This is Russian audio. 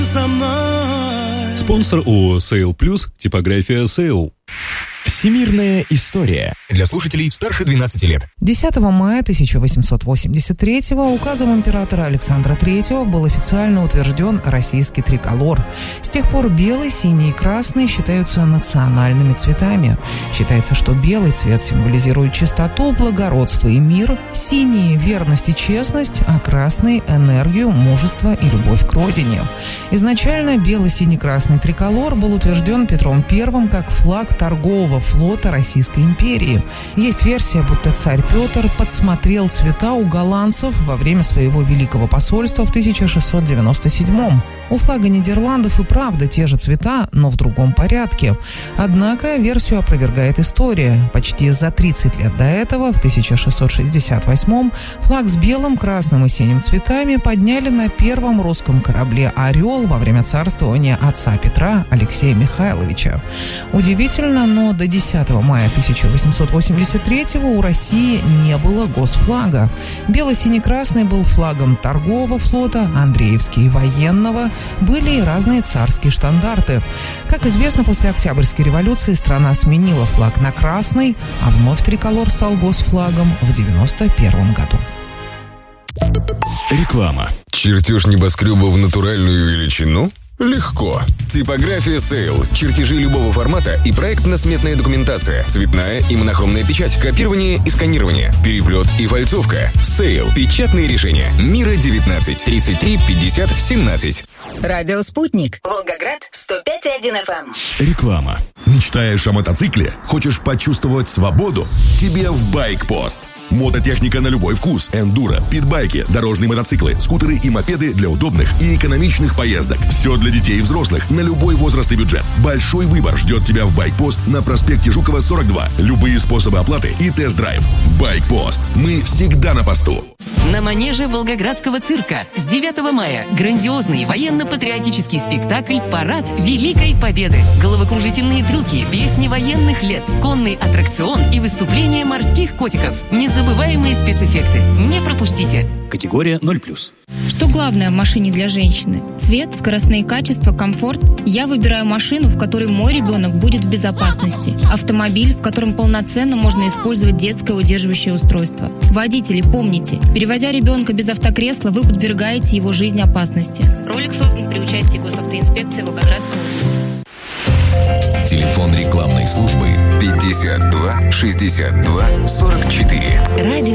Спонсор ООО «Сейл Плюс», типография «Сейл». Всемирная история. Для слушателей старше 12 лет. 10 мая 1883-го указом императора Александра III был официально утвержден российский триколор. С тех пор белый, синий и красный считаются национальными цветами. Считается, что белый цвет символизирует чистоту, благородство и мир, синий – верность и честность, а красный – энергию, мужество и любовь к родине. Изначально бело-синий-красный триколор был утвержден Петром I как флаг торгового флота Российской империи. Есть версия, будто царь Петр подсмотрел цвета у голландцев во время своего Великого посольства в 1697-м. У флага Нидерландов и правда те же цвета, но в другом порядке. Однако версию опровергает история. Почти за 30 лет до этого, в 1668-м, флаг с белым, красным и синим цветами подняли на первом русском корабле «Орел» во время царствования отца Петра Алексея Михайловича. Удивительно, но до 10 мая 1883-го у России не было госфлага. Бело-синий-красный был флагом торгового флота, Андреевский – военного, были и разные царские штандарты. Как известно, после Октябрьской революции страна сменила флаг на красный, а вновь триколор стал госфлагом в 1991 году. Реклама. Чертеж небоскреба в натуральную величину? Легко. Типография «Сейл». Чертежи любого формата и проектно-сметная документация. Цветная и монохромная печать. Копирование и сканирование. Переплет и фальцовка. «Сейл». Печатные решения. Мира 19 33 50 17. Радио «Спутник». Волгоград 105,1 FM. Реклама. Мечтаешь о мотоцикле? Хочешь почувствовать свободу? Тебе в «Байкпост». Мототехника на любой вкус. Эндуро, питбайки, дорожные мотоциклы, скутеры и мопеды для удобных и экономичных поездок. Все для детей и взрослых на любой возраст и бюджет. Большой выбор ждет тебя в «Байкпост» на проспекте Жукова, 42. Любые способы оплаты и тест-драйв. «Байкпост». Мы всегда на посту. На манеже Волгоградского цирка с 9 мая грандиозный военно-патриотический спектакль «Парад Великой Победы». Головокружительные трюки, песни военных лет, конный аттракцион и выступления морских котиков. Незабываемые спецэффекты. Не пропустите. Категория 0+. Что главное в машине для женщины? Цвет, скоростные качества, комфорт? Я выбираю машину, в которой мой ребенок будет в безопасности. Автомобиль, в котором полноценно можно использовать детское удерживающее устройство. Водители, помните, перевозя ребенка без автокресла, вы подвергаете его жизни опасности. Ролик создан при участии Госавтоинспекции Волгоградской области. Телефон рекламной службы 52 62 44. Радио